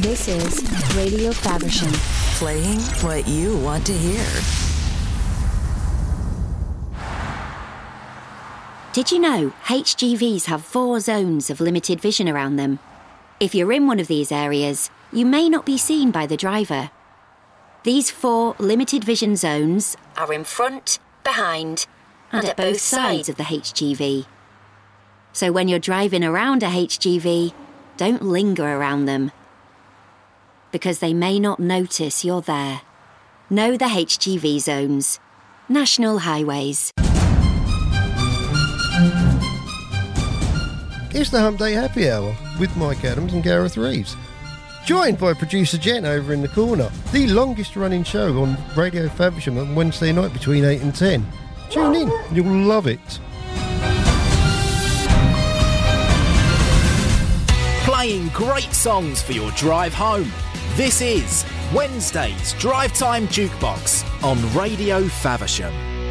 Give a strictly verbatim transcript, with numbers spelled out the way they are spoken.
This is Radio Faversham. Playing what you want to hear. Did you know H G Vs have four zones of limited vision around them? If you're in one of these areas, you may not be seen by the driver. These four limited vision zones are in front, behind, and at both sides of the H G V. So when you're driving around a H G V, don't linger around them, because they may not notice you're there. Know the H G V zones. National Highways. It's the Hump Day Happy Hour with Mike Adams and Gareth Reeves. Joined by producer Jen over in the corner. The longest running show on Radio Faversham on Wednesday night between eight and ten. Tune in, you'll love it. Playing great songs for your drive home. This is Wednesday's Drive Time Jukebox on Radio Faversham.